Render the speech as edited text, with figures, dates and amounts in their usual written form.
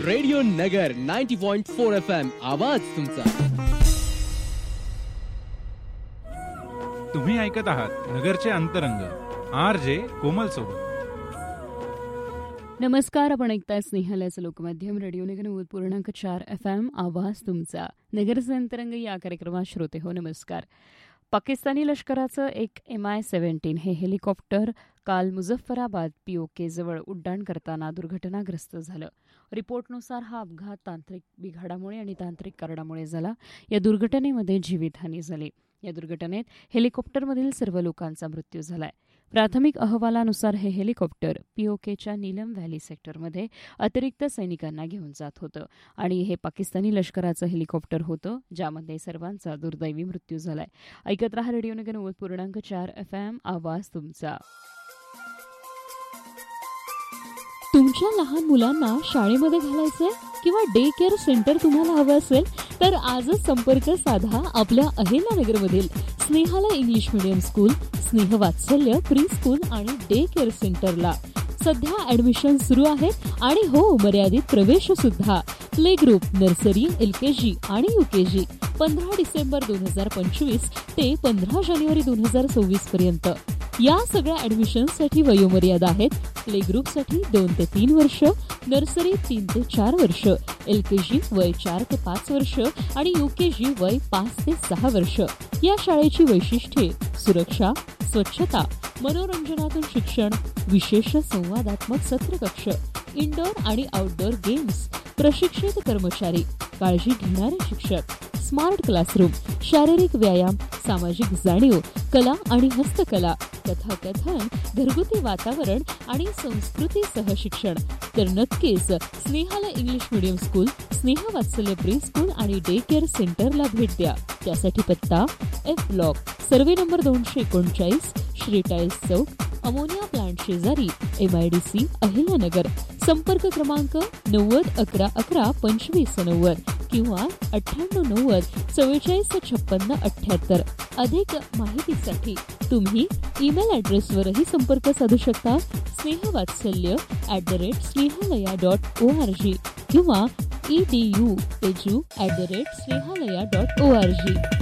Radio नगर 90.4 FM आवाज तुमचा. तुम्ही ऐकत आहात नगरचे अंतरंग RJ कोमल सोबत. नमस्कार, आपण ऐकताय स्नेहालयाचं लोकमाध्यम रेडिओ नगर 90.4 FM आवाज तुमचा. नगरचे अंतरंग या कार्यक्रमात श्रोते हो नमस्कार. पाकिस्तानी लष्कराचं एक MI-17 हे हेलिकॉप्टर काल मुझफ्फराबाद POK जवळ उड्डाण करताना दुर्घटनाग्रस्त झालं. रिपोर्टनुसार हा अपघात तांत्रिक बिघाडामुळे आणि तांत्रिक कारणामुळे झाला. या दुर्घटनेमध्ये जीवितहानी झाली. या दुर्घटनेत हेलिकॉप्टरमधील सर्व लोकांचा मृत्यू झालाय. प्राथमिक अहवालानुसार हे हेलिकॉप्टर POKच्या नीलम व्हॅली सेक्टरमध्ये अतिरिक्त सैनिकांना घेऊन जात होतं आणि हे पाकिस्तानी लष्कराचं हेलिकॉप्टर होतं, ज्यामध्ये सर्वांचा दुर्दैवी मृत्यू झालाय. ऐकत रहा रेडिओ नगर 90.4 FM आवाज तुमचा. तुमच्या लहान मुलांना शाळेमध्ये घालायचंय किंवा डे केअर सेंटर तुम्हाला हवं असेल तर आजच संपर्क साधा आपल्या अहिल्यानगरमधील स्नेहाला इंग्लिश मीडियम स्कूल, स्नेह वात्सल्य प्री स्कूल आणि डे केअर सेंटरला. सध्या ऍडमिशन सुरू आहेत आणि हो, मर्यादित प्रवेश सुद्धा. प्ले ग्रुप, नर्सरी, LKG आणि UKG 15 डिसेंबर 2025 ते 15 जानेवारी 2026 पर्यंत. या सगळ्या ऍडमिशनसाठी वयोमर्यादा आहेत. प्ले ग्रुपसाठी 2 ते 3 वर्ष, नर्सरी 3 ते 4 वर्ष, LKG वय 4 ते 5 वर्ष आणि UKG वय 5 ते 6 वर्ष. या शाळेची वैशिष्ट्ये: सुरक्षा, स्वच्छता, मनोरंजनातून शिक्षण, विशेष संवादात्मक सत्रकक्ष, इनडोअर आणि आउटडोअर गेम्स, प्रशिक्षित कर्मचारी, काळजी घेणारे शिक्षक, स्मार्ट क्लासरूम, शारीरिक व्यायाम, सामाजिक जाणीव, कला आणि हस्तकला, कथाकथन, घरगुती वातावरण आणि संस्कृतीसह शिक्षण. तर नक्कीच स्नेहाला इंग्लिश मीडियम स्कूल, स्नेह वात्सल्य प्री स्कूल आणि डे केअर सेंटरला भेट द्या. त्यासाठी पत्ता F block, survey number 239, Shri tiles चौक, अमोनिया प्लांट शेजारी, MIDC अहिल्यानगर. संपर्क क्रमांक 9011112590 किंवा 9890 4456 78. अधिक माहितीसाठी तुम्ही ईमेल ॲड्रेसवरही संपर्क साधू शकता. snehavatsalya@snehalaya.org किंwa edu@snehalaya.org.